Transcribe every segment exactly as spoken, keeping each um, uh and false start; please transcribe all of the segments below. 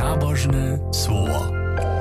Nabożne słowo.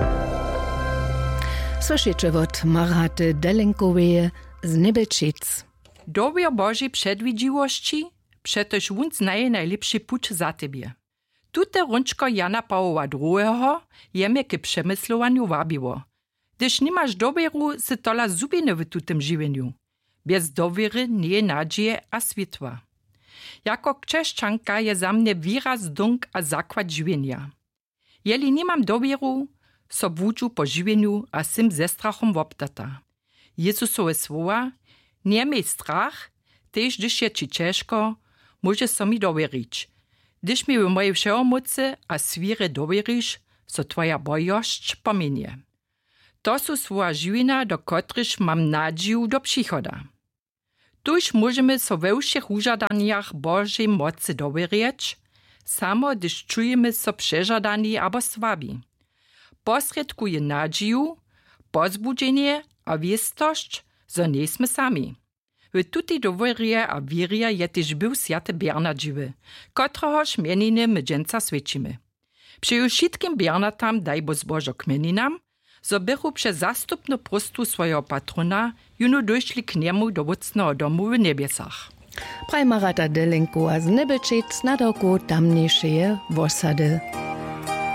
Słyszycie od Marhaty Delenkowej z Nebelczyc. Dowier Bożej przedwidziłości, przetoż on znaje najlepszy put za tebie. Tute rączko Jana Pawła drugiego jeme k przemyslowaniu wabiło. Gdyż nie masz dowieru, se tola zubiny w tutym żywieniu. Bez dowiery nie nadzieje a światła. Jako krzeszczanka je za mnie wyraz dąg a zakład żywienia. Jeli nie mam dowieru, so budżu po żywieniu a sim ze strachom woptata. Jezusowe słowa, nie miej strach, tež gdyż je ci ciężko, może so mi dowierzyć. Gdyż mi w mojej wszemocy a swire dowierzysz, so twoja bojość pominie. To są słowa żywienia, do których mam nadzieję do przychoda. Tuż możemy so we všech užadaniach Bożej mocy dowierzyć, samo gdyż czujemy so przeżadani albo słabi. Posredkuje nadzieję, pozbudzenie a wistość, że nie sme sami. W tutej dowierie a wierie je też był święty Bernard żywy, któregoż mieniny my dżęca świecimy. Przy wszystkim Bernardam daj bo zbożo kmeninam, zo bychu przez zastupnu prostu swojego patrona juno doszli k niemu do wócnego domu w niebiesach. Praj Marhata Delenkowa z Nebelczyc na doku tamniejszej wosady.